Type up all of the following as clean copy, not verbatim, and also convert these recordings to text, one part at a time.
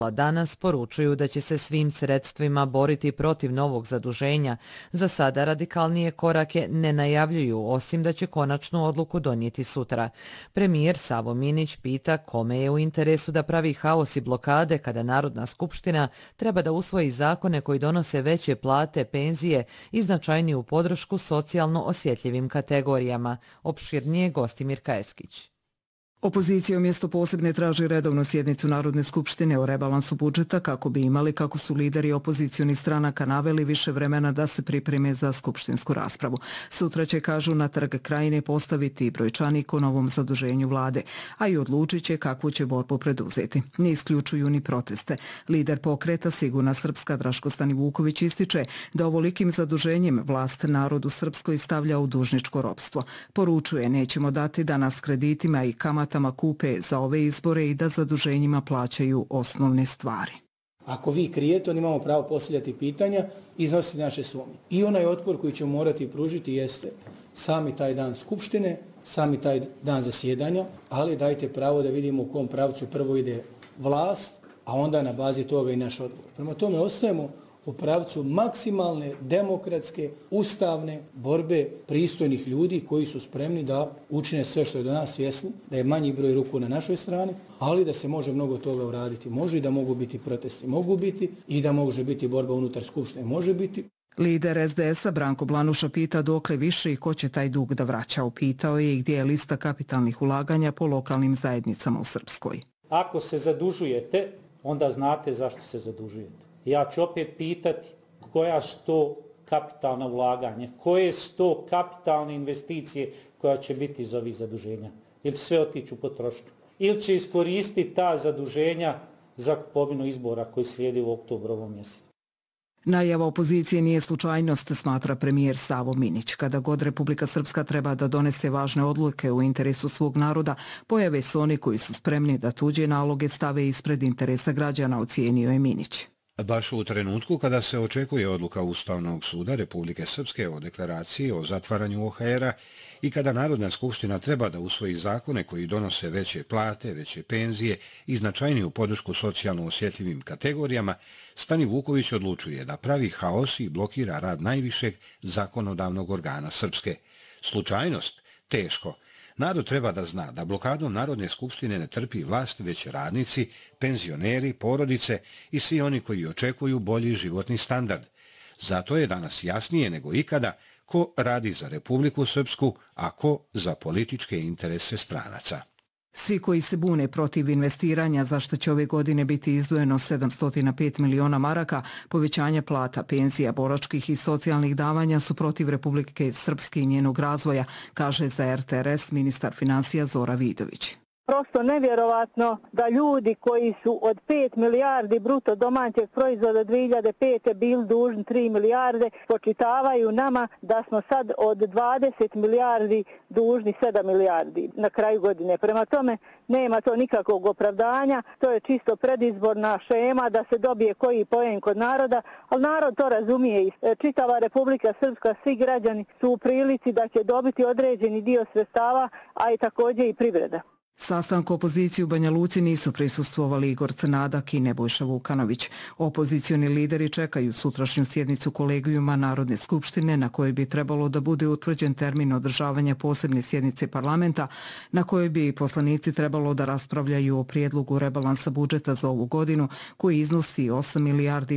Danas poručuju da će se svim sredstvima boriti protiv novog zaduženja. Za sada radikalnije korake ne najavljuju, osim da će konačnu odluku donijeti sutra. Premijer Savo Minić pita kome je u interesu da pravi haos i blokade kada Narodna skupština treba da usvoji zakone koji donose veće plate, penzije i značajniju podršku socijalno osjetljivim kategorijama. Opširnije Gostimir Kajeskić. Opozicija umjesto posebne traži redovnu sjednicu Narodne skupštine o rebalansu budžeta kako bi imali, kako su lideri opozicionih stranaka naveli, više vremena da se pripreme za skupštinsku raspravu. Sutra će, kažu, na Trg Krajine postaviti brojčanik o novom zaduženju vlade, a i odlučit će kakvu će borbu preduzeti. Ne isključuju ni proteste. Lider pokreta Sigurna Srpska Draško Stanivuković ističe da ovolikim zaduženjem vlast narodu Srpskoj stavlja u dužničko ropstvo. Poručuje, nećemo dati da nas kreditima i kamatama kupe za ove izbore i da zaduženjima plaćaju osnovne stvari. Ako vi krijete, on imamo pravo postavljati pitanja, iznositi naše sumnje. I onaj otpor koji ćemo morati pružiti jeste sami taj dan skupštine, sami taj dan zasjedanja, ali dajte pravo da vidimo u kom pravcu prvo ide vlast, a onda na bazi toga i naš odgovor. Prema tome ostajemo u pravcu maksimalne, demokratske, ustavne borbe pristojnih ljudi koji su spremni da učine sve što je do nas svjesni, da je manji broj ruku na našoj strani, ali da se može mnogo toga uraditi. Može i da mogu biti protesti, mogu biti i da može biti borba unutar skupštine, može biti. Lider SDS-a Branko Blanuša pita dokle više i ko će taj dug da vraća. Upitao je i gdje je lista kapitalnih ulaganja po lokalnim zajednicama u Srpskoj. Ako se zadužujete, onda znate zašto se zadužujete. Ja ću opet pitati koja su to kapitalna ulaganja, koje su to kapitalne investicije koja će biti iz ovih zaduženja. Ili će sve otići u potrošnju. Ili će iskoristiti ta zaduženja za kupovinu izbora koji slijedi u oktobru ovom mjesecu. Najava opozicije nije slučajnost, smatra premijer Savo Minić. Kada god Republika Srpska treba da donese važne odluke u interesu svog naroda, pojave su oni koji su spremni da tuđe naloge stave ispred interesa građana, ocijenio je Minić. Baš u trenutku kada se očekuje odluka Ustavnog suda Republike Srpske o deklaraciji o zatvaranju OHR-a i kada Narodna skupština treba da usvoji zakone koji donose veće plate, veće penzije i značajniju podršku socijalno osjetljivim kategorijama, Stanivuković odlučuje da pravi haos i blokira rad najvišeg zakonodavnog organa Srpske. Slučajnost? Teško. Narod treba da zna da blokadom Narodne skupštine ne trpi vlast, već radnici, penzioneri, porodice i svi oni koji očekuju bolji životni standard. Zato je danas jasnije nego ikada ko radi za Republiku Srpsku, a ko za političke interese stranaca. Svi koji se bune protiv investiranja, za što će ove godine biti izdvojeno 705 miliona maraka, povećanja plata, penzija, boračkih i socijalnih davanja, su protiv Republike Srpske i njenog razvoja, kaže za RTRS ministar financija Zora Vidović. Prosto nevjerovatno da ljudi koji su od 5 milijardi bruto domaćeg proizvoda 2005. bili dužni 3 milijarde, počitavaju nama da smo sad od 20 milijardi dužni 7 milijardi na kraju godine. Prema tome nema to nikakvog opravdanja, to je čisto predizborna šema da se dobije koji poen kod naroda, ali narod to razumije i čitava Republika Srpska, svi građani su u prilici da će dobiti određeni dio sredstava, a i također i privreda. Sastanku opozicije u Banja Luci nisu prisustvovali Igor Crnadak i Nebojša Vukanović. Opozicioni lideri čekaju sutrašnju sjednicu kolegijuma Narodne skupštine na kojoj bi trebalo da bude utvrđen termin održavanja posebne sjednice parlamenta na kojoj bi poslanici trebalo da raspravljaju o prijedlogu rebalansa budžeta za ovu godinu koji iznosi 8 milijardi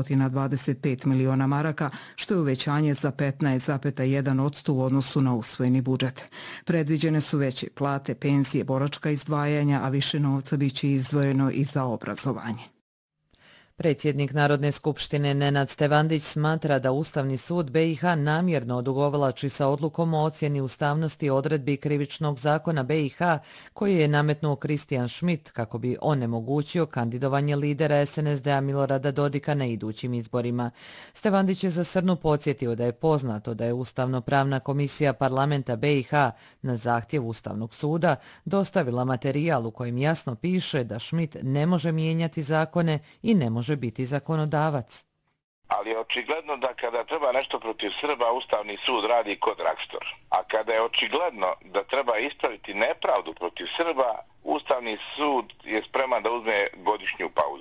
525 miliona maraka, što je uvećanje za 15,1% u odnosu na usvojeni budžet. Predviđene su veće plate, penzije, boračka izdvajanja, a više novca biće izdvojeno i za obrazovanje. Predsjednik Narodne skupštine Nenad Stevandić smatra da Ustavni sud BiH namjerno odugovlači sa odlukom o ocjeni ustavnosti odredbi Krivičnog zakona BiH koji je nametnuo Kristijan Schmidt kako bi onemogućio kandidovanje lidera SNSD-a Milorada Dodika na idućim izborima. Stevandić je za Srnu podsjetio da je poznato da je Ustavno-pravna komisija parlamenta BiH na zahtjev Ustavnog suda dostavila materijal u kojem jasno piše da Schmidt ne može mijenjati zakone i ne može biti zakonodavac. Ali je očigledno da kada treba nešto protiv Srba, Ustavni sud radi kod Rakstor. A kada je očigledno da treba ispraviti nepravdu protiv Srba, Ustavni sud je spreman da uzme godišnju pauzu.